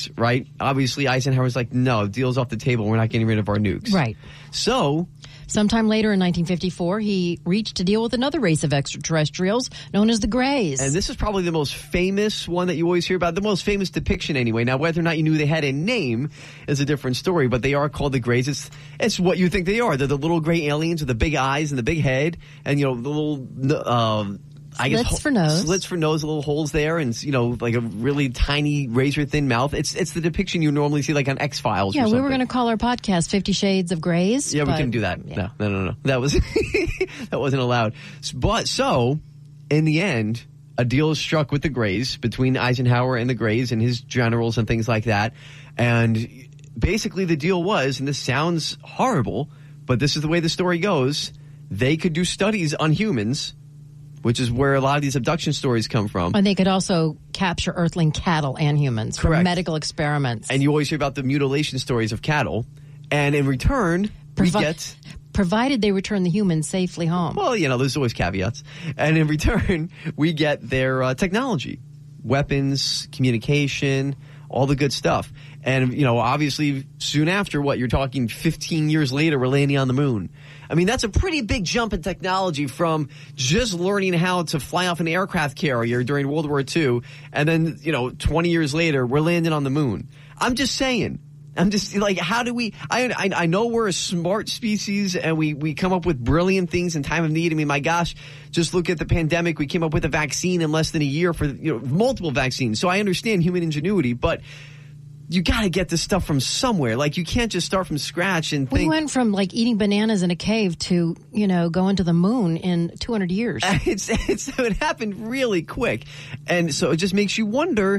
nukes, right? Obviously, Eisenhower's like, no, deal's off the table. We're not getting rid of our nukes. Right. So, sometime later in 1954, he reached a deal with another race of extraterrestrials known as the Greys. and this is probably the most famous one that you always hear about, the most famous depiction anyway. Now, whether or not you knew they had a name is a different story, but they are called the Greys. It's what you think they are. They're the little gray aliens with the big eyes and the big head, and, the little... Slits for nose. Slits for nose, little holes there, and, like a really tiny, razor-thin mouth. It's the depiction you normally see, like on X-Files or something. We were going to call our podcast 50 Shades of Greys. Yeah, we couldn't do that. Yeah. No. That was that wasn't allowed. But so, in the end, a deal is struck with the Greys, between Eisenhower and the Greys and his generals and things like that. And basically the deal was, and this sounds horrible, but this is the way the story goes, they could do studies on humans, which is where a lot of these abduction stories come from. And they could also capture Earthling cattle and humans for medical experiments. And you always hear about the mutilation stories of cattle. And in return, we get... Provided they return the humans safely home. Well, there's always caveats. And in return, we get their technology. Weapons, communication, all the good stuff. And, obviously, soon after, you're talking 15 years later, we're landing on the moon. I mean, that's a pretty big jump in technology from just learning how to fly off an aircraft carrier during World War II, and then, 20 years later, we're landing on the moon. I'm just saying. I'm just like, how do we, I know we're a smart species and we come up with brilliant things in time of need. I mean, my gosh, just look at the pandemic. We came up with a vaccine in less than a year for, multiple vaccines. So I understand human ingenuity, but you got to get this stuff from somewhere. Like, you can't just start from scratch and think. We went from eating bananas in a cave to, going to the moon in 200 years. It happened really quick. And so it just makes you wonder,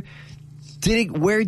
where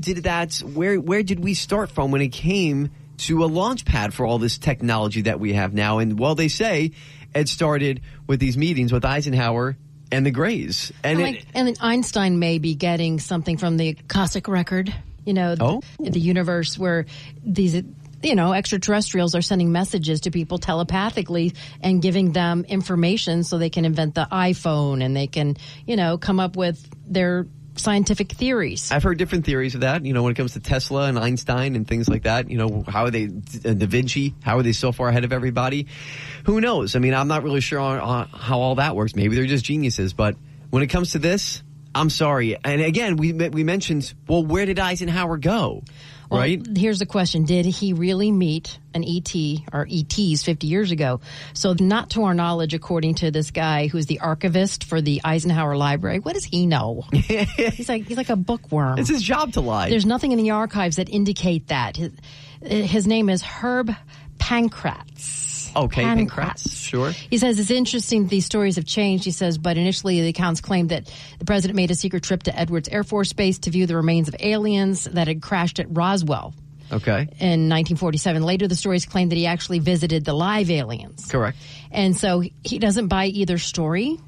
did we start from when it came to a launch pad for all this technology that we have now? And they say it started with these meetings with Eisenhower and the Greys. And then Einstein may be getting something from the Cossack record, the universe where these extraterrestrials are sending messages to people telepathically and giving them information so they can invent the iPhone and they can, come up with their scientific theories. I've heard different theories of that, when it comes to Tesla and Einstein and things like that. How are they, Da Vinci, how are they so far ahead of everybody? Who knows? I mean, I'm not really sure on how all that works. Maybe they're just geniuses. But when it comes to this, I'm sorry. And again, we mentioned, where did Eisenhower go? Right? Well, here's the question. Did he really meet an ET or ETs 50 years ago? So not to our knowledge, according to this guy who's the archivist for the Eisenhower Library. What does he know? He's like a bookworm. It's his job to lie. There's nothing in the archives that indicate that. His name is Herb Pankratz. Okay, Pankratz, sure. He says it's interesting these stories have changed. He says, but initially the accounts claimed that the president made a secret trip to Edwards Air Force Base to view the remains of aliens that had crashed at Roswell. Okay. In 1947. Later, the stories claimed that he actually visited the live aliens. Correct. And so he doesn't buy either story.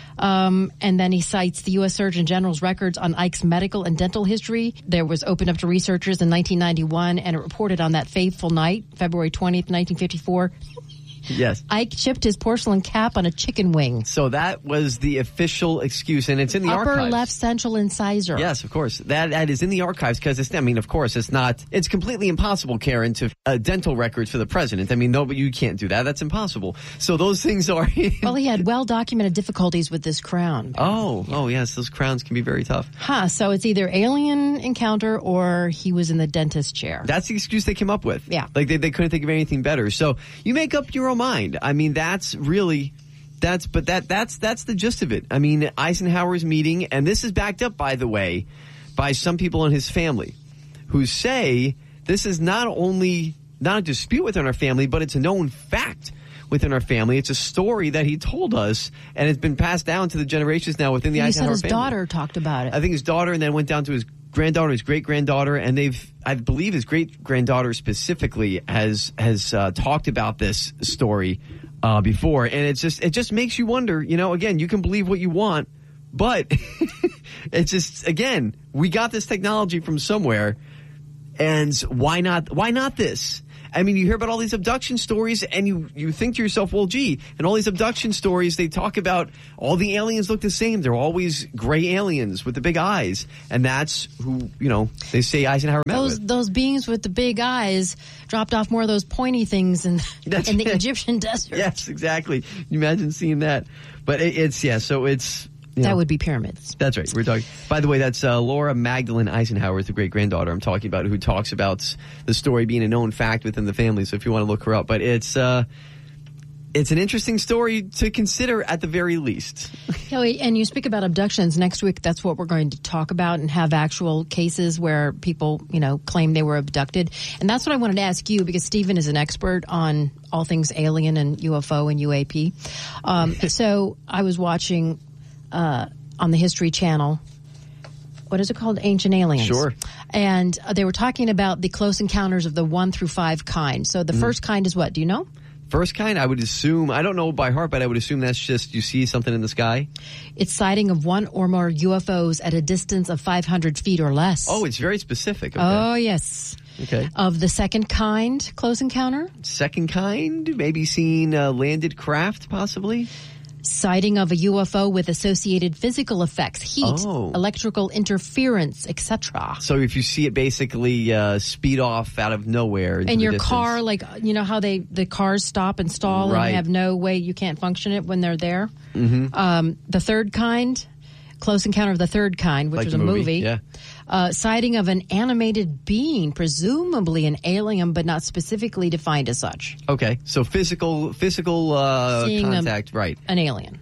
And then he cites the U.S. Surgeon General's records on Ike's medical and dental history. There was opened up to researchers in 1991, and it reported on that fateful night, February 20th, 1954. Yes. Ike chipped his porcelain cap on a chicken wing. So that was the official excuse, and it's in the archives. Upper left central incisor. Yes, of course. That is in the archives because of course, it's completely impossible, Karen, to dental records for the president. I mean, no, but you can't do that. That's impossible. So those things are Well, he had well-documented difficulties with this crown. Oh, yes. Those crowns can be very tough. So it's either alien encounter or he was in the dentist chair. That's the excuse they came up with. Yeah. Like they couldn't think of anything better. So you make up your own mind. I mean, that's the gist of it. I mean, Eisenhower's meeting, and this is backed up, by the way, by some people in his family who say this is not only not a dispute within our family, but it's a known fact within our family. It's a story that he told us, and it's been passed down to the generations now within the Eisenhower family. He said his daughter talked about it. I think his daughter, and then went down to his granddaughter, his great-granddaughter, and I believe his great-granddaughter specifically has talked about this story before, and it just makes you wonder, again, you can believe what you want, but it's just, again, we got this technology from somewhere, and why not this? I mean, you hear about all these abduction stories, and you think to yourself, well, gee, in all these abduction stories, they talk about all the aliens look the same. They're always gray aliens with the big eyes. And that's who, they say Eisenhower met with. Those beings with the big eyes dropped off more of those pointy things in the Egyptian desert. Yes, exactly. Can you imagine seeing that? But so it's... That would be pyramids. That's right. We're talking. By the way, that's Laura Magdalene Eisenhower, is the great granddaughter I'm talking about, who talks about the story being a known fact within the family. So if you want to look her up, but it's an interesting story to consider at the very least. And you speak about abductions next week. That's what we're going to talk about and have actual cases where people, claim they were abducted. And that's what I wanted to ask you, because Stephen is an expert on all things alien and UFO and UAP. So I was watching on the History Channel. What is it called? Ancient Aliens. Sure. And they were talking about the close encounters of the 1 through 5 kind. So the first kind is what? Do you know? First kind, I would assume, I don't know by heart, but I would assume that's just you see something in the sky. It's sighting of one or more UFOs at a distance of 500 feet or less. Oh, it's very specific. Okay. Oh, yes. Okay. Of the second kind, close encounter? Second kind, maybe seeing landed craft, possibly? Sighting of a UFO with associated physical effects, heat, electrical interference, etc. So if you see it basically speed off out of nowhere. And your car, like, how the cars stop and stall and have no way, you can't function it when they're there. Mm-hmm. The third kind, Close Encounter of the Third Kind, which was a movie. Yeah. Sighting of an animated being, presumably an alien, but not specifically defined as such. Okay, so physical contact, right? An alien.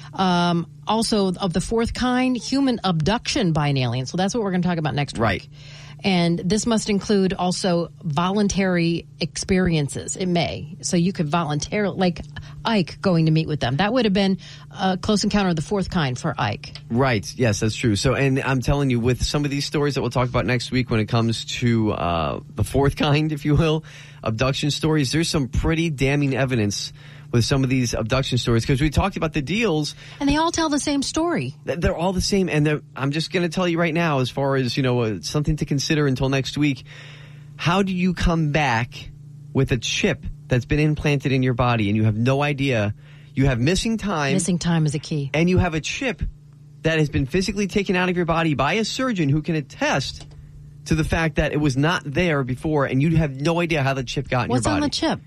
Also, of the fourth kind, human abduction by an alien. So that's what we're going to talk about next week. Right. And this must include also voluntary experiences. It may. So you could voluntarily, like Ike going to meet with them. That would have been a close encounter of the fourth kind for Ike. Right. Yes, that's true. So, and I'm telling you, with some of these stories that we'll talk about next week when it comes to the fourth kind, if you will, abduction stories, there's some pretty damning evidence with some of these abduction stories, because we talked about the deals. And they all tell the same story. They're all the same. And I'm just going to tell you right now, as far as, something to consider until next week, how do you come back with a chip that's been implanted in your body and you have no idea? You have missing time. Missing time is a key. And you have a chip that has been physically taken out of your body by a surgeon who can attest to the fact that it was not there before, and you have no idea how the chip got in your body. What's on the chip?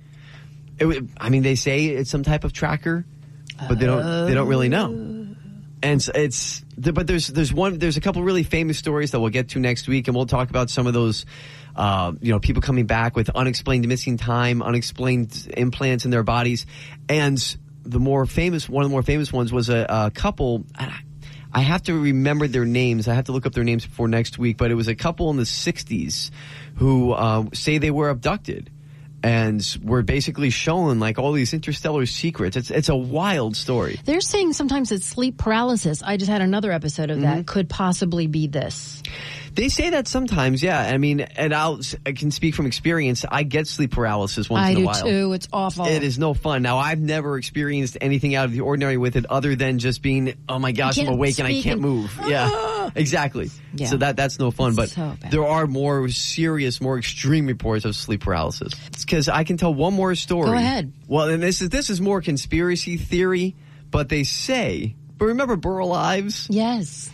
They say it's some type of tracker, but they don't really know. And but there's a couple really famous stories that we'll get to next week, and we'll talk about some of those, people coming back with unexplained missing time, unexplained implants in their bodies. And one of the more famous ones was a couple. I have to remember their names. I have to look up their names before next week, but it was a couple in the 60s who say they were abducted. And we're basically shown like all these interstellar secrets. It's a wild story. They're saying sometimes it's sleep paralysis. I just had another episode of that. Could possibly be this. They say that sometimes, yeah. I mean, and I can speak from experience. I get sleep paralysis once in a while. I do too. It's awful. It is no fun. Now, I've never experienced anything out of the ordinary with it other than just being, oh my gosh, I'm awake and I can't move. Yeah, exactly. Yeah. So that's no fun. But so there are more serious, more extreme reports of sleep paralysis. It's because I can tell one more story. Go ahead. Well, and this is more conspiracy theory, but they say, but remember Burl Ives? Yes.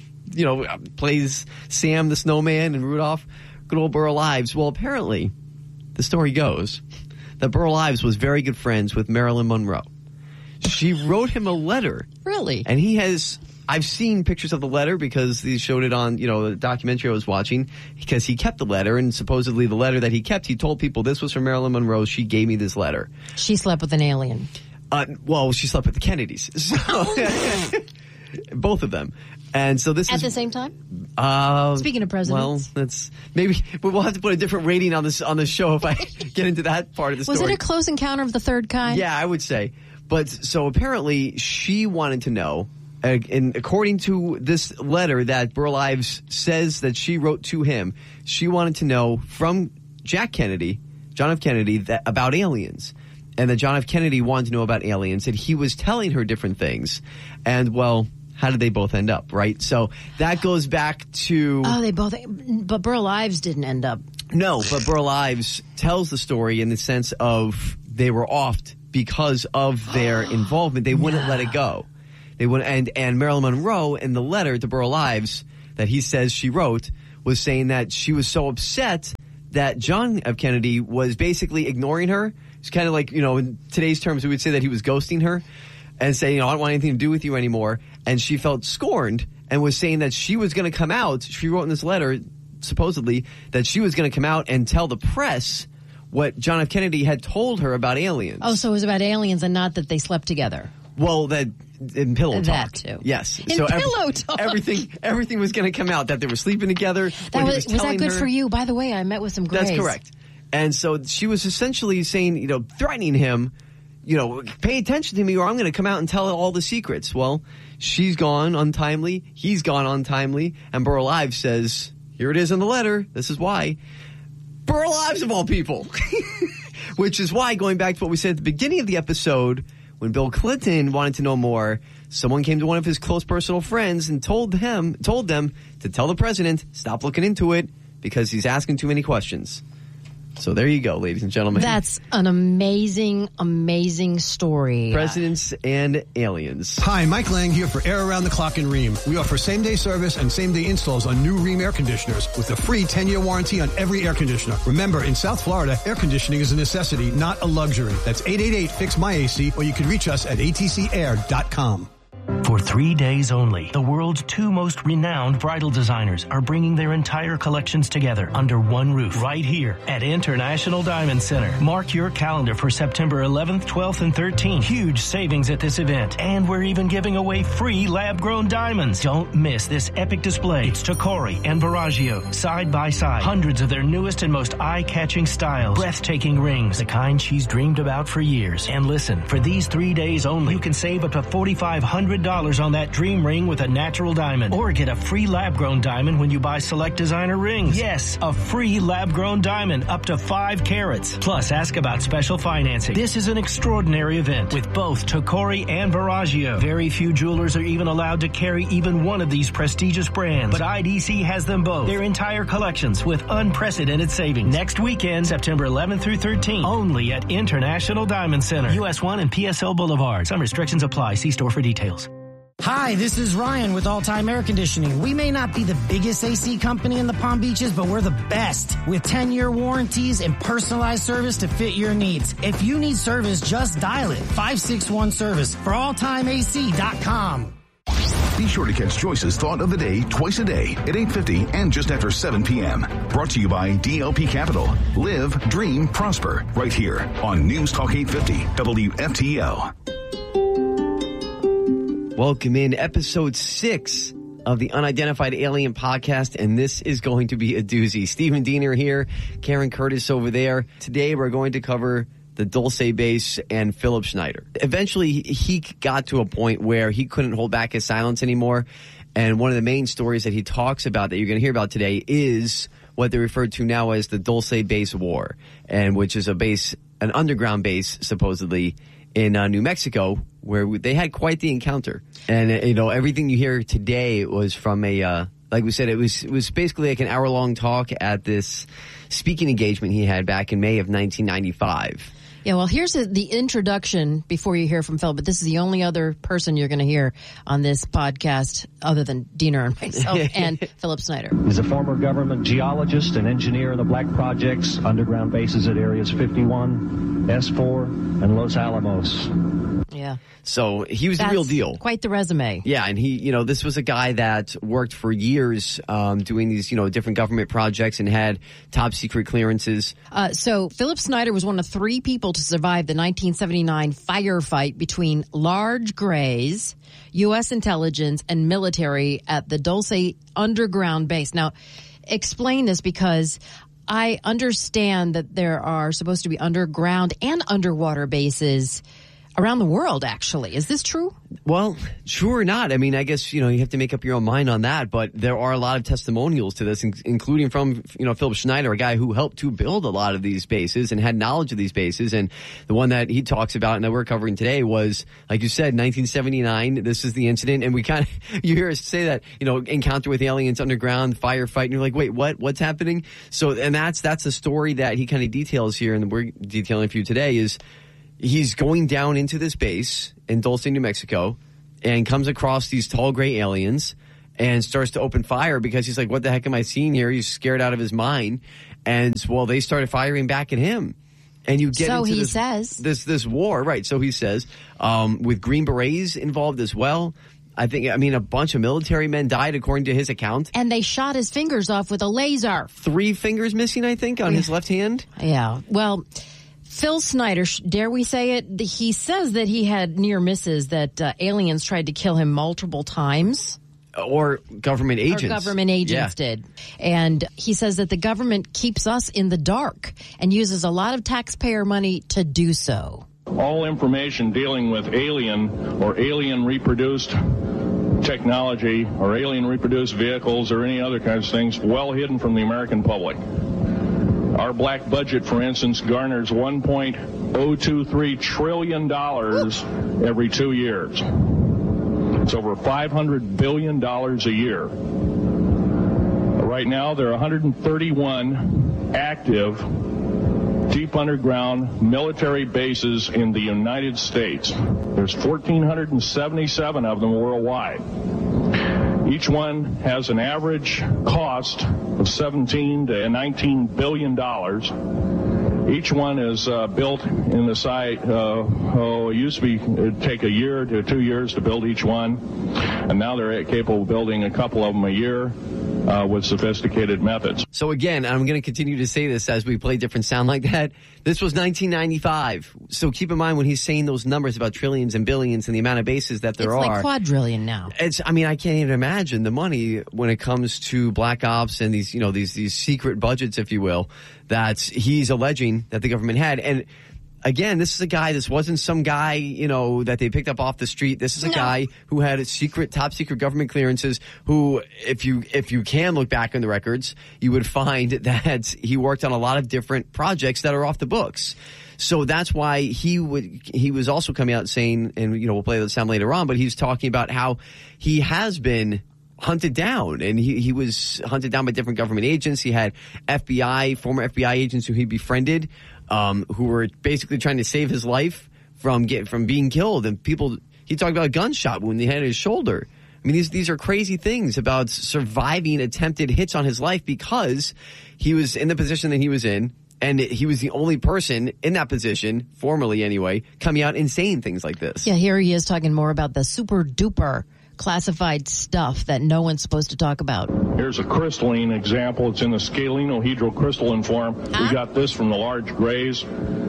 Plays Sam the Snowman and Rudolph. Good old Burl Ives. Well, apparently, the story goes that Burl Ives was very good friends with Marilyn Monroe. She wrote him a letter. Really? And I've seen pictures of the letter because they showed it on, the documentary I was watching, because he kept the letter, and supposedly the letter that he kept, he told people, this was from Marilyn Monroe, she gave me this letter. She slept with an alien. Well, she slept with the Kennedys. So both of them. And so this at the same time? Speaking of presidents. Well, we'll have to put a different rating on the show if I get into that part of the story. Was it a close encounter of the third kind? Yeah, I would say. But so apparently she wanted to know, and according to this letter that Burl Ives says that she wrote to him, she wanted to know from John F. Kennedy, about aliens. And that John F. Kennedy wanted to know about aliens, and he was telling her different things. And, well, how did they both end up, right? So that goes back to... Oh, they both... But Burl Ives didn't end up. No, but Burl Ives tells the story in the sense of they were offed because of their involvement. They wouldn't let it go. They wouldn't, and Marilyn Monroe, in the letter to Burl Ives that he says she wrote, was saying that she was so upset that John F. Kennedy was basically ignoring her. It's kind of like, in today's terms, we would say that he was ghosting her and saying, I don't want anything to do with you anymore. And she felt scorned and was saying that she was going to come out. She wrote in this letter, supposedly, that she was going to come out and tell the press what John F. Kennedy had told her about aliens. Oh, so it was about aliens and not that they slept together. Well, that in pillow talk. That too. Yes. In pillow talk. Everything was going to come out, that they were sleeping together. Was that good for you? By the way, I met with some grays. That's correct. And so she was essentially saying, threatening him, pay attention to me or I'm going to come out and tell all the secrets. Well, she's gone untimely. He's gone untimely. And Burl Ives says, here it is in the letter. This is why. Burl Ives of all people. Which is why, going back to what we said at the beginning of the episode, when Bill Clinton wanted to know more, someone came to one of his close personal friends and told them to tell the president, stop looking into it because he's asking too many questions. So there you go, ladies and gentlemen. That's an amazing, amazing story. Presidents and aliens. Hi, Mike Lang here for Air Around the Clock in Rheem. We offer same-day service and same-day installs on new Rheem air conditioners with a free 10-year warranty on every air conditioner. Remember, in South Florida, air conditioning is a necessity, not a luxury. That's 888-FIX-MY-AC, or you can reach us at atcair.com. For 3 days only, the world's two most renowned bridal designers are bringing their entire collections together under one roof right here at International Diamond Center. Mark your calendar for September 11th, 12th, and 13th. Huge savings at this event. And we're even giving away free lab-grown diamonds. Don't miss this epic display. It's Tacori and Verragio, side by side. Hundreds of their newest and most eye-catching styles. Breathtaking rings, the kind she's dreamed about for years. And listen, for these 3 days only, you can save up to $4,500 on that dream ring with a natural diamond, or get a free lab-grown diamond when you buy select designer rings. Yes, a free lab-grown diamond up to 5 carats. Plus, ask about special financing. This is an extraordinary event with both Tacori and Verragio. Very few jewelers are even allowed to carry even one of these prestigious brands, but IDC has them both. Their entire collections with unprecedented savings. Next weekend, September 11th through 13th, only at International Diamond Center, US 1 and PSL Boulevard. Some restrictions apply. See store for details. Hi, this is Ryan with All Time Air Conditioning. We may not be the biggest AC company in the Palm Beaches, but we're the best with 10-year warranties and personalized service to fit your needs. If you need service, just dial it. 561-SERVICE for alltimeac.com. Be sure to catch Joyce's Thought of the Day twice a day at 8:50 and just after 7 p.m. Brought to you by DLP Capital. Live, dream, prosper. Right here on News Talk 850 WFTL. Welcome in episode 6 of the Unidentified Alien Podcast, and this is going to be a doozy. Stephen Diener here, Karen Curtis over there. Today we're going to cover the Dulce base and Philip Schneider. Eventually he got to a point where he couldn't hold back his silence anymore, and one of the main stories that he talks about that you're going to hear about today is what they refer to now as the Dulce Base War, and which is an underground base, supposedly, in New Mexico, where they had quite the encounter. And, everything you hear today was from like we said, it was basically like an hour-long talk at this speaking engagement he had back in May of 1995. Yeah, well, here's the introduction before you hear from Phil, but this is the only other person you're going to hear on this podcast other than Diener and myself and Philip Schneider. He's a former government geologist and engineer in the Black Projects, underground bases at areas 51, S4, and Los Alamos. Yeah. So he was the real deal. Quite the resume. Yeah, and he, this was a guy that worked for years doing these, different government projects and had top secret clearances. So Philip Schneider was one of 3 people to survive the 1979 firefight between large grays, U.S. intelligence, and military at the Dulce underground base. Now, explain this because I understand that there are supposed to be underground and underwater bases around the world, actually. Is this true? Well, true or not. I mean, I guess, you have to make up your own mind on that, but there are a lot of testimonials to this, including from, Philip Schneider, a guy who helped to build a lot of these bases and had knowledge of these bases. And the one that he talks about and that we're covering today was, like you said, 1979. This is the incident. And we you hear us say that, encounter with aliens underground, firefight, and you're like, wait, what? What's happening? So, and that's the story that he kind of details here, and we're detailing for you today is, he's going down into this base in Dulce, New Mexico, and comes across these tall gray aliens and starts to open fire because he's like, what the heck am I seeing here? He's scared out of his mind. And, well, they started firing back at him. And you get into this war. Right, so he says, with Green Berets involved as well. A bunch of military men died, according to his account. And they shot his fingers off with a laser. 3 fingers missing, I think, on his left hand. Yeah, well, Phil Schneider, dare we say it? He says that he had near misses, that aliens tried to kill him multiple times. Or government agents. Did. And he says that the government keeps us in the dark and uses a lot of taxpayer money to do so. All information dealing with alien or alien reproduced technology or alien reproduced vehicles or any other kinds of things well hidden from the American public. Our black budget, for instance, garners $1.023 trillion every 2 years. It's over $500 billion a year. Right now, there are 131 active deep underground military bases in the United States. There's 1,477 of them worldwide. Each one has an average cost of $17 to $19 billion. Each one is built in the site. It used to be it'd take a year to 2 years to build each one, and now they're capable of building a couple of them a year with sophisticated methods. So again, I'm going to continue to say this as we play different sound like that. This was 1995. So keep in mind when he's saying those numbers about trillions and billions and the amount of bases that there are. It's like quadrillion now. I can't even imagine the money when it comes to black ops and these, these secret budgets, if you will, that he's alleging that the government had. And again, this is a guy, this wasn't some guy, that they picked up off the street. This is a guy who had top secret government clearances who, if you can look back on the records, you would find that he worked on a lot of different projects that are off the books. So that's why he was also coming out saying, and, we'll play the sound later on, but he's talking about how he has been hunted down, and he was hunted down by different government agents. He had former FBI agents who he befriended, who were basically trying to save his life from being killed. And he talked about a gunshot wound he had in his shoulder. I mean, these are crazy things about surviving attempted hits on his life because he was in the position that he was in. And he was the only person in that position, formerly anyway, coming out and saying things like this. Yeah, here he is talking more about the super duper classified stuff that no one's supposed to talk about. Here's a crystalline example. It's in the scalenohedral crystalline form. We got this from the large grays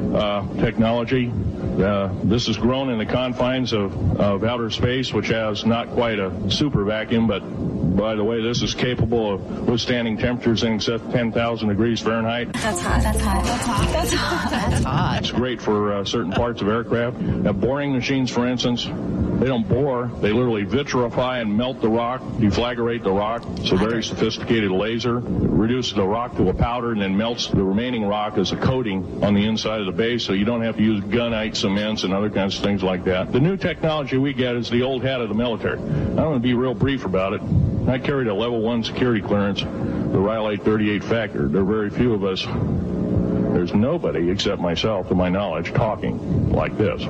technology. This is grown in the confines of outer space, which has not quite a super vacuum, but by the way, this is capable of withstanding temperatures in excess of 10,000 degrees Fahrenheit. That's hot. That's hot. That's hot. That's hot. That's hot. It's great for certain parts of aircraft. Now, boring machines, for instance, they don't bore. They literally vitrify and melt the rock, deflagrate the rock. It's a very sophisticated laser. It reduces the rock to a powder and then melts the remaining rock as a coating on the inside of the base, so you don't have to use gunite cements and other kinds of things like that. The new technology we get is the old hat of the military. I'm going to be real brief about it. I carried a level 1 security clearance, the Rhyolite 38 Factor. There are very few of us. There's nobody except myself, to my knowledge, talking like this.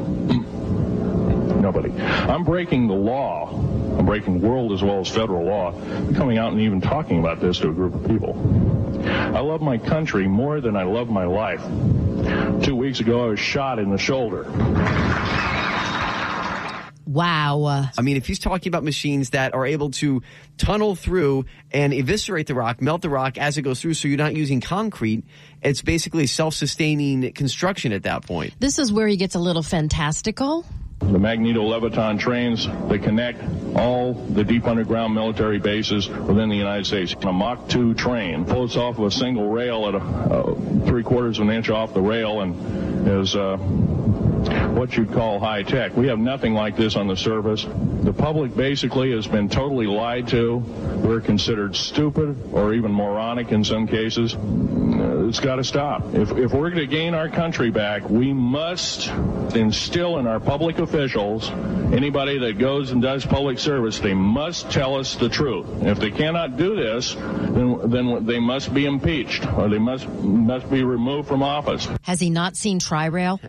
Nobody. I'm breaking the law. I'm breaking world as well as federal law, coming out and even talking about this to a group of people. I love my country more than I love my life. 2 weeks ago, I was shot in the shoulder. Wow. I mean, if he's talking about machines that are able to tunnel through and eviscerate the rock, melt the rock as it goes through so you're not using concrete, it's basically self-sustaining construction at that point. This is where he gets a little fantastical. The magneto-leviton trains that connect all the deep underground military bases within the United States. A Mach 2 train floats off of a single rail at 3/4 of an inch off the rail and is what you'd call high tech. We have nothing like this on the surface. The public basically has been totally lied to. We're considered stupid or even moronic in some cases. It's got to stop. If we're going to gain our country back, we must instill in our public officials, anybody that goes and does public service, they must tell us the truth. If they cannot do this, then they must be impeached or they must be removed from office. Has he not seen Tri-Rail?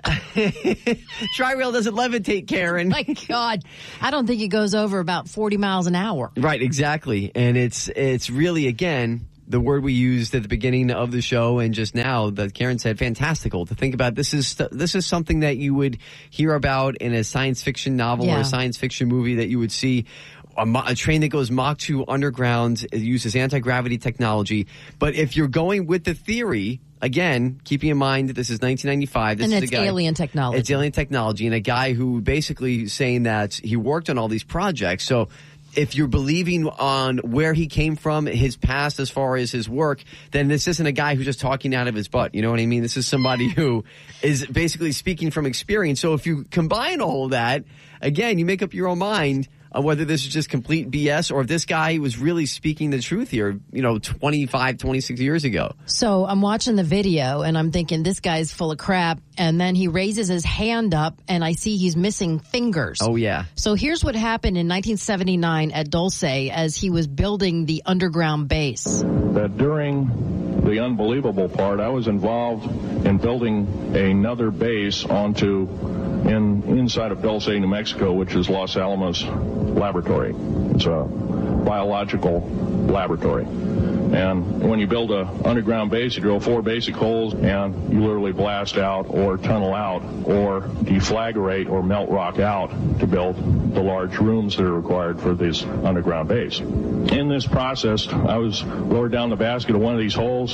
Tri-Rail doesn't levitate, Karen. My God. I don't think it goes over about 40 miles an hour. Right, exactly. And it's really, again, the word we used at the beginning of the show and just now that Karen said, fantastical. To think about, this is something that you would hear about in a science fiction novel or a science fiction movie that you would see. A train that goes Mach 2 underground, it uses anti-gravity technology. But if you're going with the theory, again, keeping in mind that this is 1995. And it's alien technology. It's alien technology. And a guy who basically saying that he worked on all these projects. So if you're believing on where he came from, his past as far as his work, then this isn't a guy who's just talking out of his butt. You know what I mean? This is somebody who is basically speaking from experience. So if you combine all of that, again, you make up your own mind on whether this is just complete BS or if this guy was really speaking the truth here, 25, 26 years ago. So I'm watching the video and I'm thinking this guy's full of crap. And then he raises his hand up and I see he's missing fingers. Oh, yeah. So here's what happened in 1979 at Dulce as he was building the underground base. That during the unbelievable part, I was involved in building another base inside of Dulce, New Mexico, which is Los Alamos Laboratory. It's a biological laboratory. And when you build an underground base, you drill 4 basic holes, and you literally blast out or tunnel out or deflagrate or melt rock out to build the large rooms that are required for this underground base. In this process, I was lowered down the basket of one of these holes,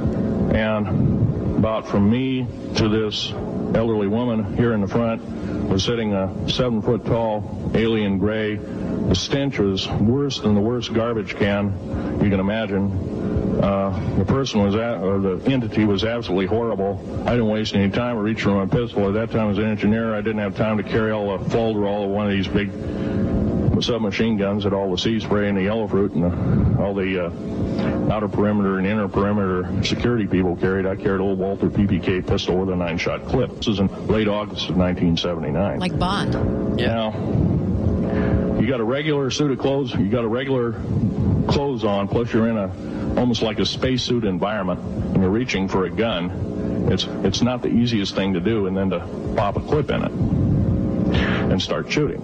and about from me to this elderly woman here in the front was sitting a 7-foot-tall alien gray. The stench was worse than the worst garbage can you can imagine. The person or the entity was absolutely horrible. I didn't waste any time. I reached for my pistol. At that time, as an engineer, I didn't have time to carry all the folderol of one of these big submachine guns that all the sea spray and the yellow fruit and all the outer perimeter and inner perimeter security people carried. I carried a little Walther PPK pistol with a 9-shot clip. This is in late August of 1979. Like Bond. Yeah. Now, you got a regular suit of clothes, you got a regular clothes on, plus you're in almost like a spacesuit environment, and you're reaching for a gun. It's not the easiest thing to do, and then to pop a clip in it and start shooting.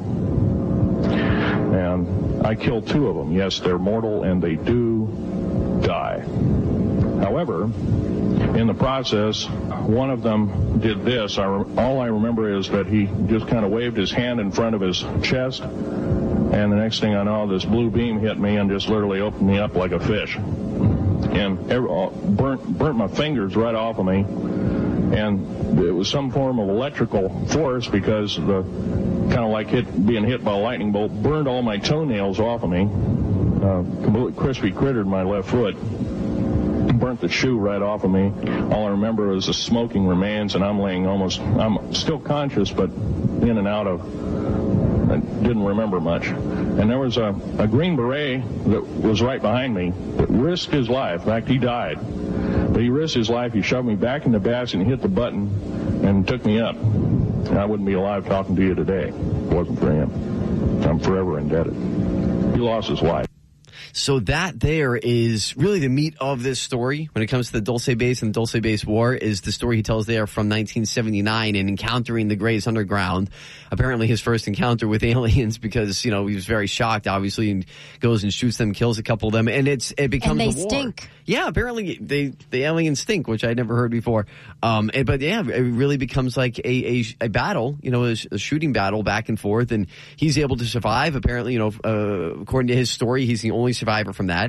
And I killed 2 of them. Yes, they're mortal, and they do die. However, in the process, one of them did this. All I remember is that he just kind of waved his hand in front of his chest, and the next thing I know, this blue beam hit me and just literally opened me up like a fish. And burnt my fingers right off of me. And it was some form of electrical force because kind of like being hit by a lightning bolt, burned all my toenails off of me. Completely crispy crittered my left foot. Burnt the shoe right off of me. All I remember was the smoking remains, and I'm still conscious, but in and out of, I didn't remember much. And there was a Green Beret that was right behind me that risked his life. In fact, he died. But he risked his life. He shoved me back in the basket and hit the button and took me up. And I wouldn't be alive talking to you today if it wasn't for him. I'm forever indebted. He lost his life. So that there is really the meat of this story when it comes to the Dulce Base and the Dulce Base War is the story he tells there from 1979 and encountering the Greys underground. Apparently his first encounter with aliens because, he was very shocked, obviously, and goes and shoots them, kills a couple of them, and it becomes a war. And they stink. Yeah, apparently the aliens stink, which I'd never heard before. But yeah, it really becomes like a battle, a shooting battle back and forth, and he's able to survive. Apparently, according to his story, he's the only survivor from that.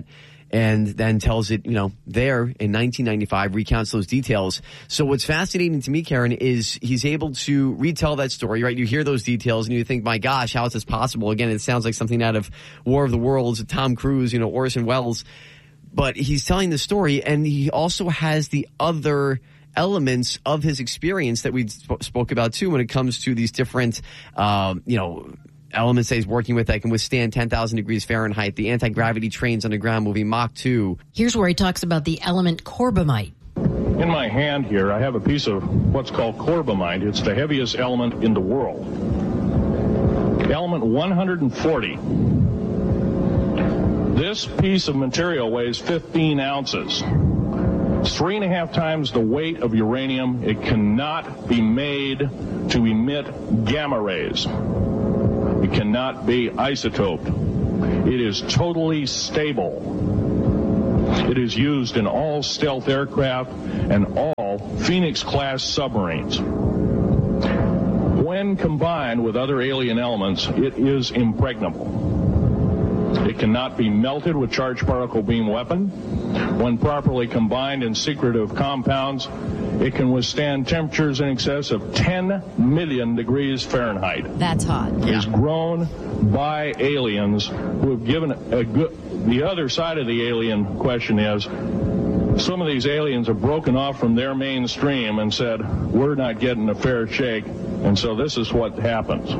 and then tells it, there in 1995, recounts those details. So what's fascinating to me, Karen, is he's able to retell that story, right? You hear those details and you think, my gosh, how is this possible? Again, it sounds like something out of War of the Worlds, Tom Cruise, Orson Welles. But he's telling the story, and he also has the other elements of his experience that we spoke about too when it comes to these different, elements that he's working with that can withstand 10,000 degrees Fahrenheit, the anti-gravity trains underground moving Mach 2. Here's where he talks about the element corbamite. In my hand here, I have a piece of what's called corbamite. It's the heaviest element in the world. Element 140. This piece of material weighs 15 ounces. 3.5 times the weight of uranium. It cannot be made to emit gamma rays. It cannot be isotoped. It is totally stable. It is used in all stealth aircraft and all Phoenix-class submarines. When combined with other alien elements, it is impregnable. It cannot be melted with charged particle beam weapon. When properly combined in secretive compounds, it can withstand temperatures in excess of 10 million degrees Fahrenheit. That's hot. It is grown by aliens who have given the other side of the alien question is, some of these aliens have broken off from their mainstream and said, we're not getting a fair shake, and so this is what happens.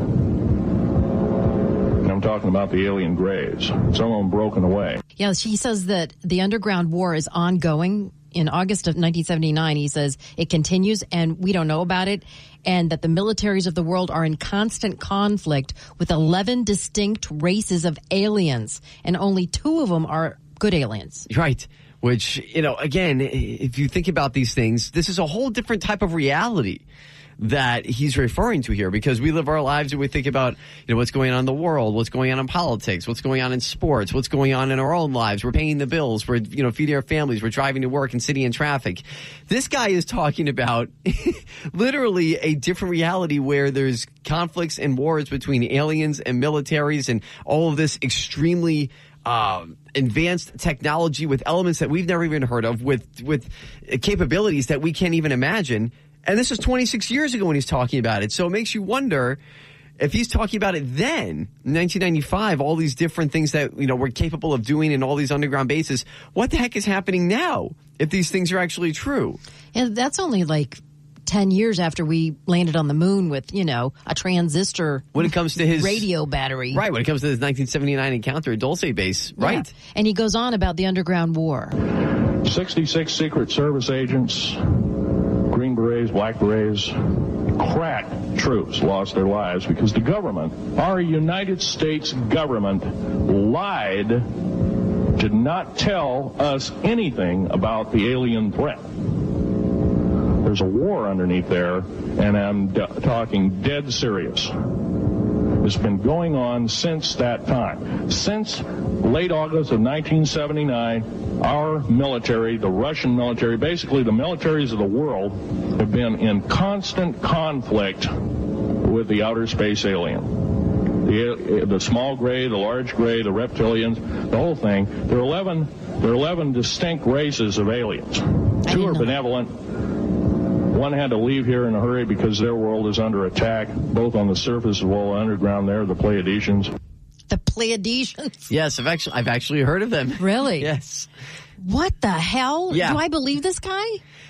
I'm talking about the alien graves. Some of them broken away. Yeah, he says that the underground war is ongoing. In August of 1979, he says it continues and we don't know about it, and that the militaries of the world are in constant conflict with 11 distinct races of aliens, and only 2 of them are good aliens. Right. Which, again, if you think about these things, this is a whole different type of reality that he's referring to here, because we live our lives and we think about, what's going on in the world, what's going on in politics, what's going on in sports, what's going on in our own lives. We're paying the bills, we're, feeding our families, we're driving to work and sitting in traffic. This guy is talking about literally a different reality where there's conflicts and wars between aliens and militaries and all of this extremely advanced technology with elements that we've never even heard of, with capabilities that we can't even imagine. And this was 26 years ago when he's talking about it. So it makes you wonder if he's talking about it then, in 1995, all these different things that, we're capable of doing in all these underground bases. What the heck is happening now if these things are actually true? And that's only like 10 years after we landed on the moon with, a transistor when it comes to his radio battery. Right, when it comes to his 1979 encounter at Dulce Base. Right. Yeah. And he goes on about the underground war. 66 Secret Service agents, Green Berets, Black Berets, crack troops lost their lives because the government, our United States government, lied, did not tell us anything about the alien threat. There's a war underneath there, and I'm talking dead serious. It's been going on since that time. Since late August of 1979, our military, the Russian military, basically the militaries of the world, have been in constant conflict with the outer space alien. The small gray, the large gray, the reptilians, the whole thing. There are 11 distinct races of aliens. 2 are benevolent. One had to leave here in a hurry because their world is under attack, both on the surface as well as underground there, the Pleiadians. The Pleiadians? Yes, I've actually heard of them. Really? Yes. What the hell? Yeah. Do I believe this guy?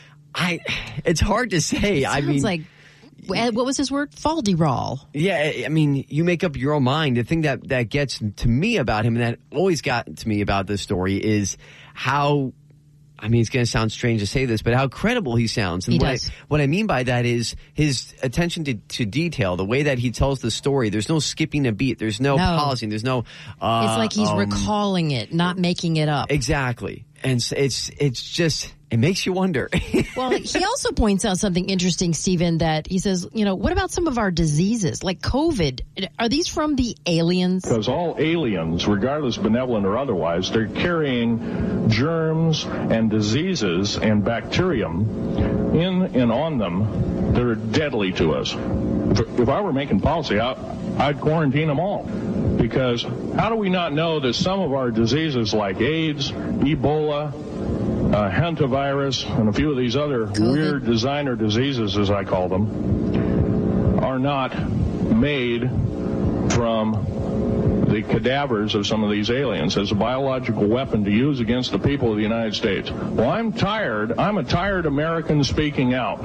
It's hard to say. Sounds like, what was his word? Falderall. Yeah, you make up your own mind. The thing that gets to me about him, and that always got to me about this story, is how, it's going to sound strange to say this, but how credible he sounds. And what I mean by that is his attention to detail, the way that he tells the story. There's no skipping a beat. There's no pausing. There's no... it's like he's recalling it, not making it up. Exactly. And it's just... It makes you wonder. Well, he also points out something interesting, Stephen, that he says, what about some of our diseases, like COVID? Are these from the aliens? Because all aliens, regardless benevolent or otherwise, they're carrying germs and diseases and bacterium in and on them that are deadly to us. If I were making policy, I'd quarantine them all. Because how do we not know that some of our diseases like AIDS, Ebola, hantavirus, and a few of these other weird designer diseases, as I call them, are not made from the cadavers of some of these aliens as a biological weapon to use against the people of the United States? Well, I'm a tired American speaking out.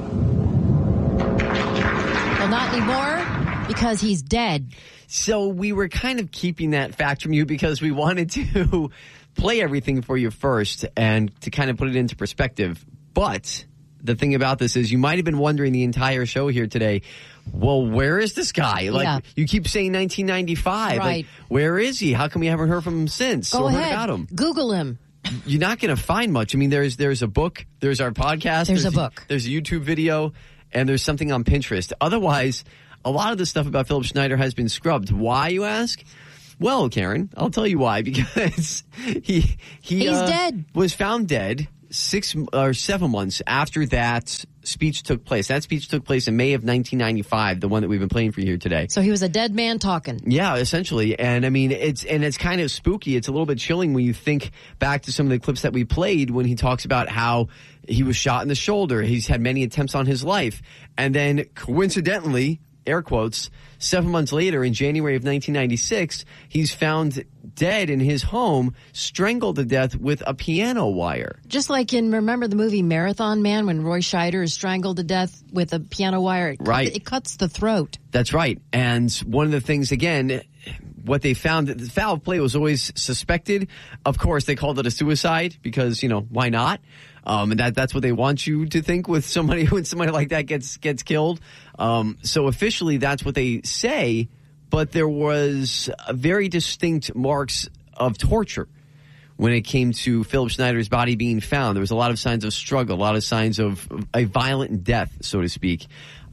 Well, not anymore, because he's dead. So we were kind of keeping that fact from you because we wanted to play everything for you first and to kind of put it into perspective. But the thing about this is you might have been wondering the entire show here today, well, where is this guy? Like, you keep saying 1995. Right. Like, where is he? How come we haven't heard from him since? Go ahead. Heard about him? Google him. You're not going to find much. I mean, there's a book, there's our podcast. There's a book. There's a YouTube video, and there's something on Pinterest. Otherwise, a lot of the stuff about Philip Schneider has been scrubbed. Why, you ask? Well, Karen, I'll tell you why. Because he's dead. Was found dead 6 or 7 months after that speech took place. That speech took place in May of 1995, the one that we've been playing for you here today. So he was a dead man talking. Yeah, essentially. And I mean, it's kind of spooky. It's a little bit chilling when you think back to some of the clips that we played when he talks about how he was shot in the shoulder. He's had many attempts on his life. And then coincidentally, air quotes, 7 months later, in January of 1996, he's found dead in his home, strangled to death with a piano wire. Just like remember the movie Marathon Man, when Roy Scheider is strangled to death with a piano wire? It cuts the throat. That's right. And one of the things, again, what they found, the foul play was always suspected. Of course, they called it a suicide because, why not? And that's what they want you to think with somebody when somebody like that gets killed. So officially, that's what they say. But there was very distinct marks of torture when it came to Philip Schneider's body being found. There was a lot of signs of struggle, a lot of signs of a violent death, so to speak.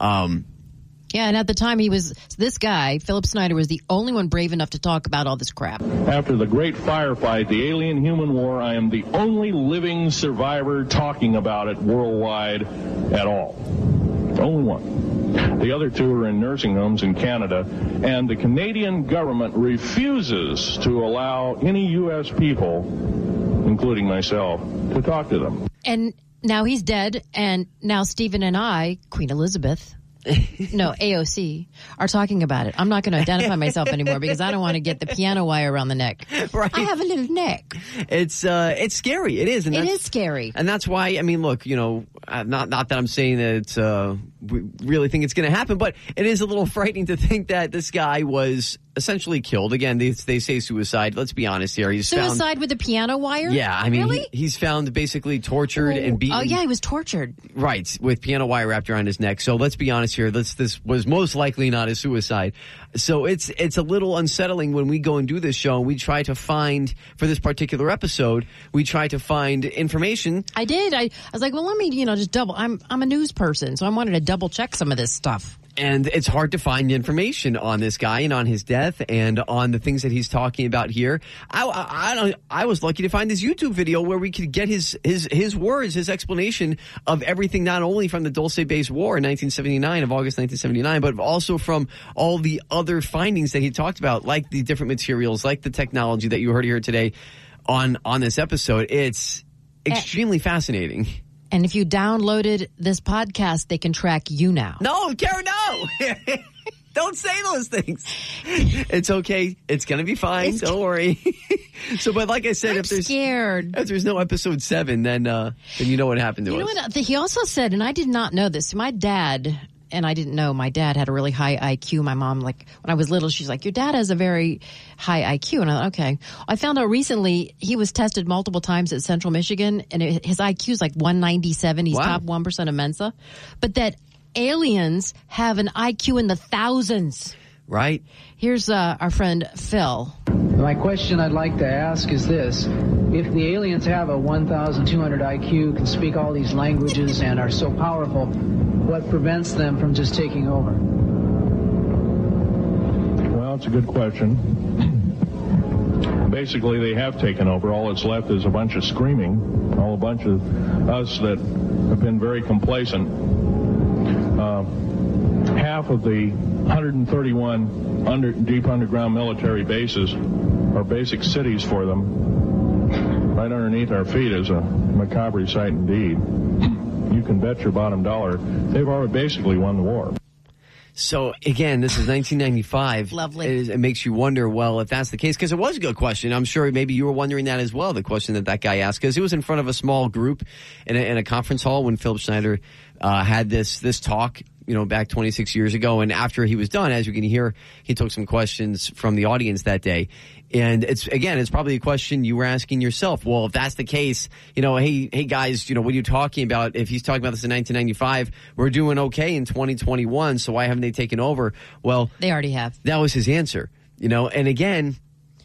Yeah, and at the time this guy, Philip Schneider, was the only one brave enough to talk about all this crap. After the great firefight, the alien-human war, I am the only living survivor talking about it worldwide at all. Only one. The other two are in nursing homes in Canada, and the Canadian government refuses to allow any U.S. people, including myself, to talk to them. And now he's dead, and now Stephen and I, Queen Elizabeth... No, AOC, are talking about it. I'm not going to identify myself anymore because I don't want to get the piano wire around the neck. Right. I have a little neck. It's scary. It is. And it is scary. And that's why, I mean, look, not that I'm saying that we really think it's going to happen, but it is a little frightening to think that this guy was essentially killed. Again, they say suicide. Let's be honest here. He's suicide with a piano wire? Yeah, I mean, really? He's found basically tortured and beaten. Oh, yeah, he was tortured. Right, with piano wire wrapped around his neck. So let's be honest here. This was most likely not a suicide. So it's a little unsettling when we go and do this show and we try to find, for this particular episode, we try to find information. I did. I was like, well, let me, just double. I'm a news person, so I wanted to double check some of this stuff. And it's hard to find information on this guy and on his death and on the things that he's talking about here. I was lucky to find this YouTube video where we could get his words, his explanation of everything, not only from the Dulce Base War in August 1979, but also from all the other findings that he talked about, like the different materials, like the technology that you heard here today on this episode. It's extremely fascinating. And if you downloaded this podcast, they can track you now. No, Karen, no! Don't say those things. It's okay. It's going to be fine. Don't worry. But like I said, if there's no episode 7, then you know what happened to us. You know what? He also said, and I did not know this, my dad... And I didn't know my dad had a really high IQ. My mom, when I was little, she's like, your dad has a very high IQ. And I thought, okay. I found out recently he was tested multiple times at Central Michigan, and his IQ is like 197. He's top 1% of Mensa. But that aliens have an IQ in the thousands. Right. Here's our friend Phil. My question I'd like to ask is this. If the aliens have a 1,200 IQ, can speak all these languages, and are so powerful, what prevents them from just taking over? Well, it's a good question. Basically, they have taken over. All that's left is a bunch of screaming, a bunch of us that have been very complacent. Half of the 131 deep underground military bases, or basic cities for them, right underneath our feet is a macabre sight indeed. You can bet your bottom dollar they've already basically won the war. So, again, this is 1995. Lovely. It makes you wonder, well, if that's the case, because it was a good question. I'm sure maybe you were wondering that as well, the question that guy asked, because it was in front of a small group in a conference hall when Philip Schneider had this talk, back 26 years ago. And after he was done, as you can hear, he took some questions from the audience that day. And it's probably a question you were asking yourself. Well, if that's the case, hey guys, what are you talking about? If he's talking about this in 1995, we're doing okay in 2021. So why haven't they taken over? Well, they already have. That was his answer, and again,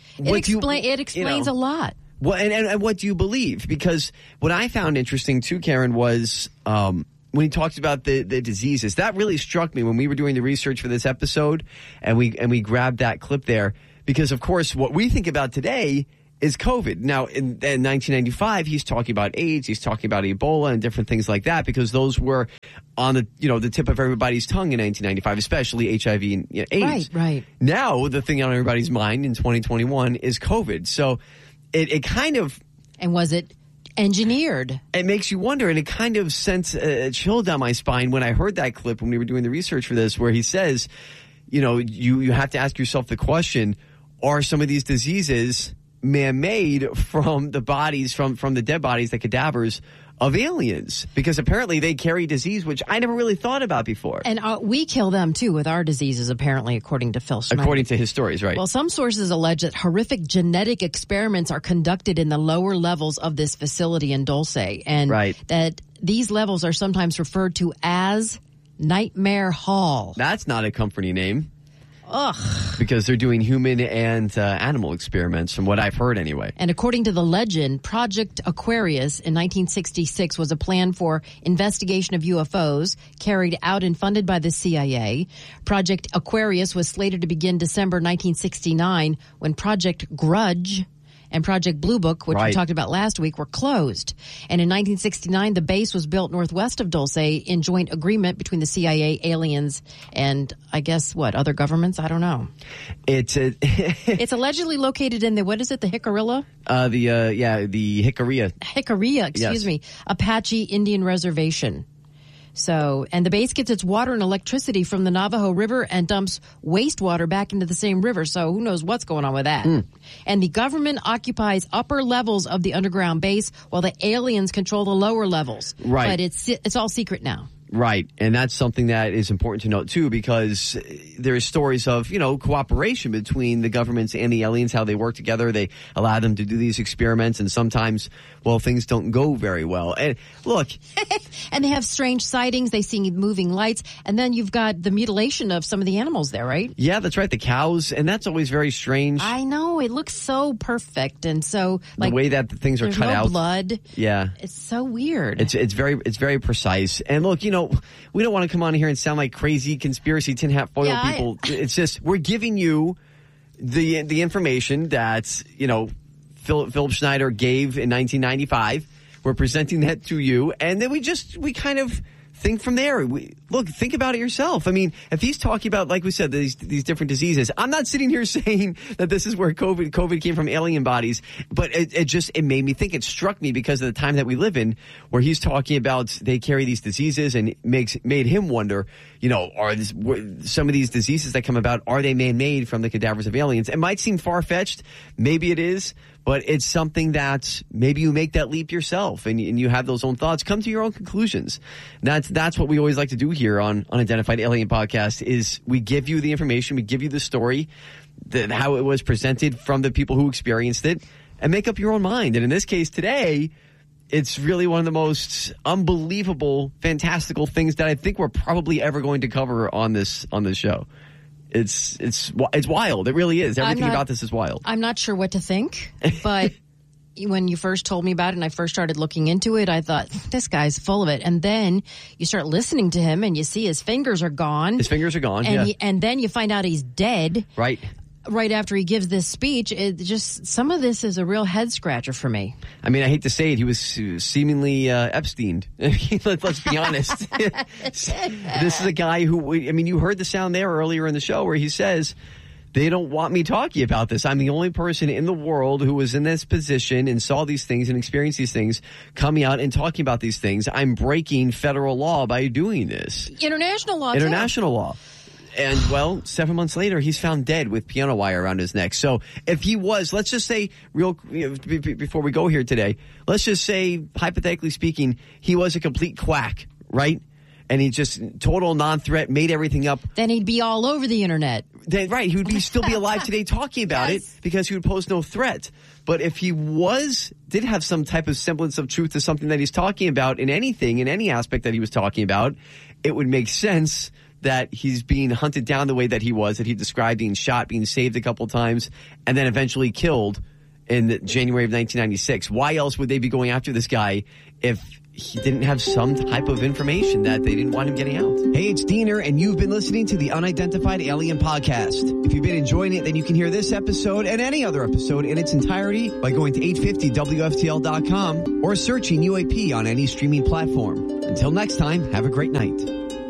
it explains a lot. Well, and what do you believe? Because what I found interesting too, Karen, was, when he talks about the diseases, that really struck me when we were doing the research for this episode, and we grabbed that clip there. Because, of course, what we think about today is COVID. Now, in 1995, he's talking about AIDS, he's talking about Ebola and different things like that, because those were on the tip of everybody's tongue in 1995, especially HIV and AIDS. Right. Now, the thing on everybody's mind in 2021 is COVID. So it kind of... And was it engineered? It makes you wonder, and it kind of sent a chill down my spine when I heard that clip when we were doing the research for this, where he says, you have to ask yourself the question, are some of these diseases man-made from the bodies, from the dead bodies, the cadavers of aliens? Because apparently they carry disease, which I never really thought about before. And we kill them, too, with our diseases, apparently, according to Phil Schneider. According to his stories, right. Well, some sources allege that horrific genetic experiments are conducted in the lower levels of this facility in Dulce, and that these levels are sometimes referred to as Nightmare Hall. That's not a comforting name. Ugh. Because they're doing human and animal experiments, from what I've heard anyway. And according to the legend, Project Aquarius in 1966 was a plan for investigation of UFOs carried out and funded by the CIA. Project Aquarius was slated to begin December 1969 when Project Grudge and Project Blue Book, which we talked about last week, were closed. And in 1969, the base was built northwest of Dulce in joint agreement between the CIA, aliens, and I guess, other governments? I don't know. It's allegedly located in the Jicarilla? The Jicarilla. Jicarilla, excuse me. Apache Indian Reservation. So, and the base gets its water and electricity from the Navajo River and dumps wastewater back into the same river. So who knows what's going on with that. And the government occupies upper levels of the underground base while the aliens control the lower levels. Right. But it's all secret now. Right. And that's something that is important to note, too, because there's stories of, cooperation between the governments and the aliens, how they work together. They allow them to do these experiments, and sometimes, things don't go very well. And look. And they have strange sightings. They see moving lights. And then you've got the mutilation of some of the animals there, right? Yeah, that's right. The cows. And that's always very strange. I know. It looks so perfect. And so, the way that the things are cut out. There's no blood. Yeah. It's so weird. It's very precise. And look, we don't want to come on here and sound like crazy conspiracy tin hat foil people. It's just, we're giving you the information that, Philip Schneider gave in 1995. We're presenting that to you. And then we kind of think from there. Think about it yourself. I mean, if he's talking about, like we said, these different diseases, I'm not sitting here saying that this is where COVID came from alien bodies, but it made me think. It struck me because of the time that we live in, where he's talking about they carry these diseases, and it made him wonder, are some of these diseases that come about, are they man-made from the cadavers of aliens? It might seem far-fetched. Maybe it is. But it's something that maybe you make that leap yourself, and you have those own thoughts. Come to your own conclusions. That's what we always like to do here on Unidentified Alien Podcast, is we give you the information, we give you the story, how it was presented from the people who experienced it, and make up your own mind. And in this case today, it's really one of the most unbelievable, fantastical things that I think we're probably ever going to cover on this show. It's wild. It really is. Everything about this is wild. I'm not sure what to think, but when you first told me about it and I first started looking into it, I thought, this guy's full of it. And then you start listening to him and you see his fingers are gone. His fingers are gone, and then you find out he's dead. Right after he gives this speech. Some of this is a real head scratcher for me. I mean, I hate to say it, he was seemingly Epsteined. Let's be honest. This is a guy who, you heard the sound there earlier in the show where he says, they don't want me talking about this. I'm the only person in the world who was in this position and saw these things and experienced these things coming out and talking about these things. I'm breaking federal law by doing this. International law. International law. And, well, 7 months later, he's found dead with piano wire around his neck. So if he was, let's just say, before we go here today, let's just say, hypothetically speaking, he was a complete quack, right? And he just total non-threat, made everything up. Then he'd be all over the internet. Right. He would still be alive today talking about it because he would pose no threat. But if he did have some type of semblance of truth to something that he's talking about in anything, in any aspect that he was talking about, it would make sense that he's being hunted down the way that he was, that he described being shot, being saved a couple times, and then eventually killed in January of 1996. Why else would they be going after this guy if he didn't have some type of information that they didn't want him getting out? Hey, it's Diener, and you've been listening to the Unidentified Alien Podcast. If you've been enjoying it, then you can hear this episode and any other episode in its entirety by going to 850WFTL.com or searching UAP on any streaming platform. Until next time, have a great night.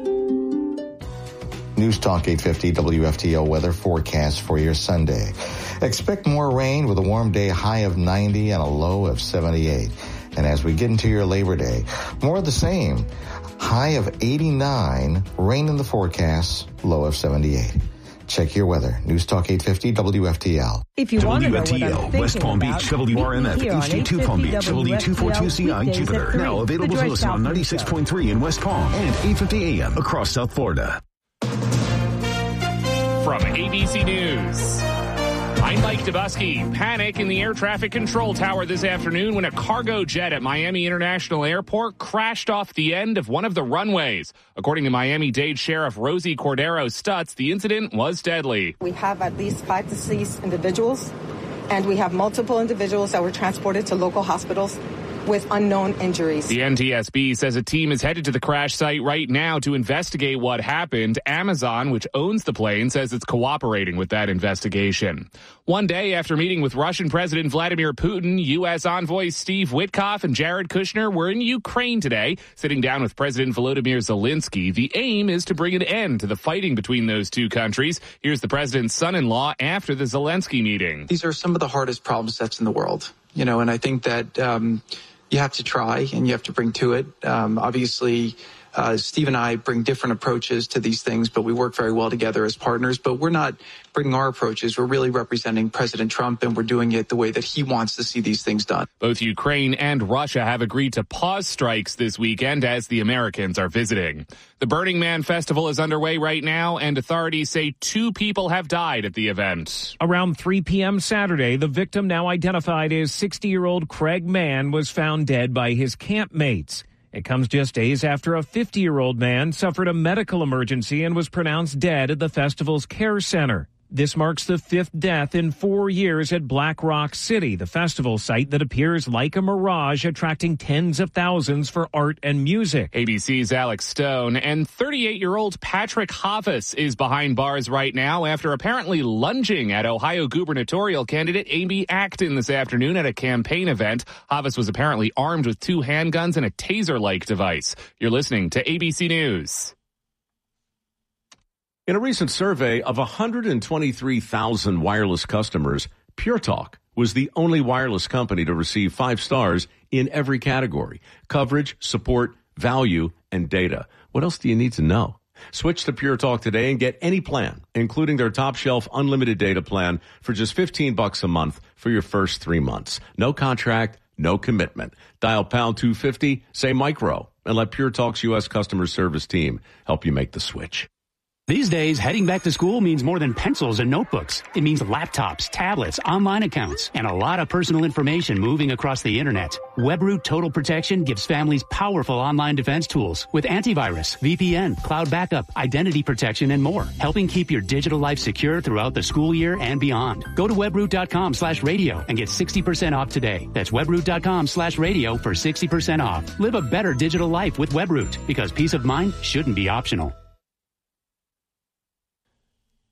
News Talk 850 WFTL weather forecast for your Sunday. Expect more rain with a warm day high of 90 and a low of 78. And as we get into your Labor Day, more of the same. High of 89, rain in the forecast, low of 78. Check your weather. News Talk 850 WFTL. If you want to know what I'm WFTL, West Palm Beach, WRMF, HD2 Palm Beach, WD242CI, Jupiter. Now available to listen on 96.3 in West Palm and 850 AM across South Florida. From ABC News, I'm Mike Dubusky. Panic in the air traffic control tower this afternoon when a cargo jet at Miami International Airport crashed off the end of one of the runways. According to Miami-Dade Sheriff Rosie Cordero Stutz, the incident was deadly. We have at least 5 deceased individuals, and we have multiple individuals that were transported to local hospitals with unknown injuries. The NTSB says a team is headed to the crash site right now to investigate what happened. Amazon, which owns the plane, says it's cooperating with that investigation. One day after meeting with Russian President Vladimir Putin, U.S. envoys Steve Witkoff and Jared Kushner were in Ukraine today, sitting down with President Volodymyr Zelensky. The aim is to bring an end to the fighting between those two countries. Here's the president's son-in-law after the Zelensky meeting. These are some of the hardest problem sets in the world, and I think that you have to try and you have to bring to it. Obviously, Steve and I bring different approaches to these things, but we work very well together as partners. But we're not bringing our approaches. We're really representing President Trump, and we're doing it the way that he wants to see these things done. Both Ukraine and Russia have agreed to pause strikes this weekend as the Americans are visiting. The Burning Man Festival is underway right now, and authorities say 2 people have died at the event. Around 3 p.m. Saturday, the victim, now identified as 60-year-old Craig Mann, was found dead by his campmates. It comes just days after a 50-year-old man suffered a medical emergency and was pronounced dead at the festival's care center. This marks the 5th death in 4 years at Black Rock City, the festival site that appears like a mirage, attracting tens of thousands for art and music. ABC's Alex Stone. And 38-year-old Patrick Havas is behind bars right now after apparently lunging at Ohio gubernatorial candidate Amy Acton this afternoon at a campaign event. Havas was apparently armed with 2 handguns and a taser-like device. You're listening to ABC News. In a recent survey of 123,000 wireless customers, Pure Talk was the only wireless company to receive 5 stars in every category: coverage, support, value, and data. What else do you need to know? Switch to Pure Talk today and get any plan, including their top shelf unlimited data plan for just $15 a month for your first 3 months. No contract, no commitment. Dial pound 250, say micro, and let Pure Talk's U.S. customer service team help you make the switch. These days, heading back to school means more than pencils and notebooks. It means laptops, tablets, online accounts, and a lot of personal information moving across the internet. WebRoot Total Protection gives families powerful online defense tools with antivirus, VPN, cloud backup, identity protection, and more, helping keep your digital life secure throughout the school year and beyond. Go to webroot.com/radio and get 60% off today. That's webroot.com/radio for 60% off. Live a better digital life with WebRoot, because peace of mind shouldn't be optional.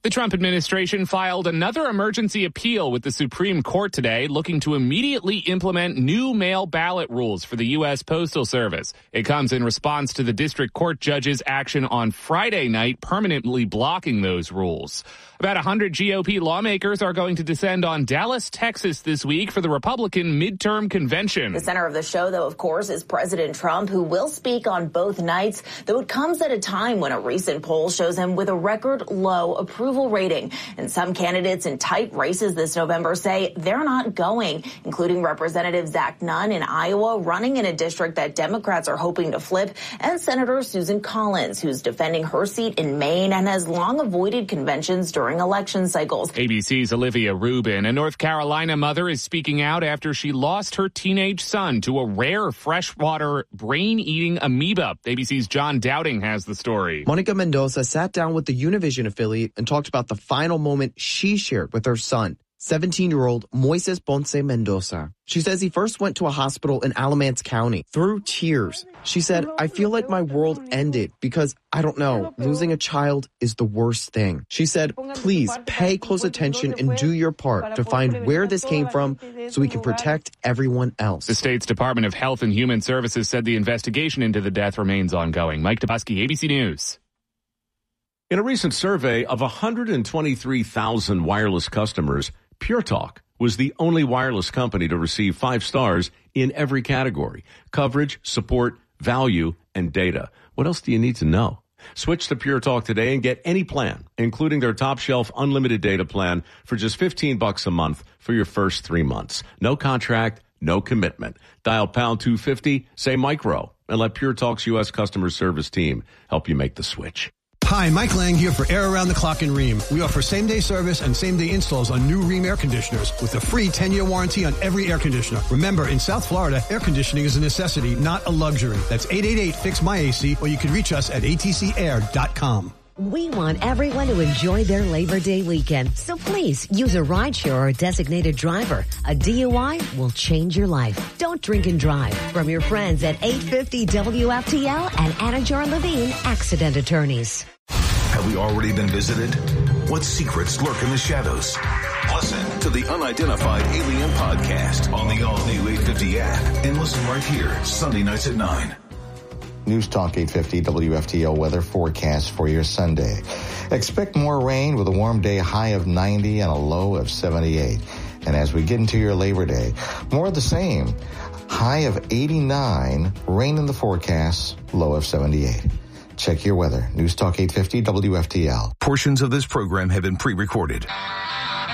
The Trump administration filed another emergency appeal with the Supreme Court today, looking to immediately implement new mail ballot rules for the U.S. Postal Service. It comes in response to the district court judge's action on Friday night, permanently blocking those rules. About 100 GOP lawmakers are going to descend on Dallas, Texas this week for the Republican midterm convention. The center of the show, though, of course, is President Trump, who will speak on both nights, though it comes at a time when a recent poll shows him with a record low approval rating. And some candidates in tight races this November say they're not going, including Representative Zach Nunn in Iowa, running in a district that Democrats are hoping to flip, and Senator Susan Collins, who's defending her seat in Maine and has long avoided conventions during election cycles. ABC's Olivia Rubin, a North Carolina mother, is speaking out after she lost her teenage son to a rare freshwater brain-eating amoeba. ABC's John Dowding has the story. Monica Mendoza sat down with the Univision affiliate and talked about the final moment she shared with her son, 17-year-old Moises Ponce Mendoza. She says he first went to a hospital in Alamance County through tears. She said, "I feel like my world ended because, I don't know, losing a child is the worst thing." She said, "Please pay close attention and do your part to find where this came from so we can protect everyone else." The state's Department of Health and Human Services said the investigation into the death remains ongoing. Mike Tobusky, ABC News. In a recent survey of 123,000 wireless customers, Pure Talk was the only wireless company to receive 5 stars in every category: coverage, support, value, and data. What else do you need to know? Switch to Pure Talk today and get any plan, including their top shelf unlimited data plan for just $15 a month for your first 3 months. No contract, no commitment. Dial pound 250, say micro, and let Pure Talk's U.S. customer service team help you make the switch. Hi, Mike Lang here for Air Around the Clock in Rheem. We offer same-day service and same-day installs on new Rheem air conditioners with a free 10-year warranty on every air conditioner. Remember, in South Florida, air conditioning is a necessity, not a luxury. That's 888-FIX-MY-AC, or you can reach us at atcair.com. We want everyone to enjoy their Labor Day weekend, so please use a rideshare or a designated driver. A DUI will change your life. Don't drink and drive. From your friends at 850 WFTL and Anajar Levine Accident Attorneys. Have we already been visited? What secrets lurk in the shadows? Listen to the Unidentified Alien Podcast on the all-new 850 app and listen right here Sunday nights at 9. News Talk 850 WFTL weather forecast for your Sunday. Expect more rain with a warm day high of 90 and a low of 78. And as we get into your Labor Day, more of the same. High of 89, rain in the forecast, low of 78. Check your weather. News Talk 850 WFTL. Portions of this program have been pre-recorded.